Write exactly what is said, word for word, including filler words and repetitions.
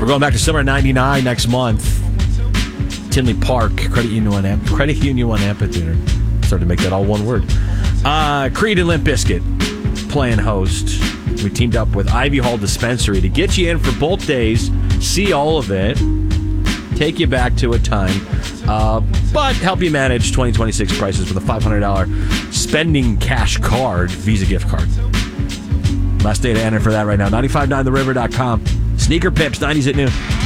We're going back to summer ninety-nine next month. Tinley Park, Credit Union One, Amp- Credit Union One Amphitheater. Started to make that all one word. Uh, Creed and Limp Bizkit playing host. We teamed up with Ivy Hall Dispensary to get you in for both days, see all of it, take you back to a time, uh, but help you manage twenty twenty-six prices with a five hundred dollars spending cash card, Visa gift card. Last day to enter for that right now. nine five nine the river dot com. Sneaker Pips, nineties at noon.